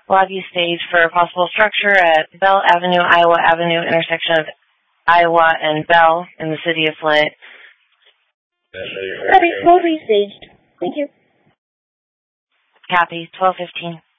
lobby stage for a possible structure at Bell Avenue, Iowa Avenue, intersection of Iowa and Bell in the city of Flint. Copy, will be staged. Thank you. Copy, 12:15.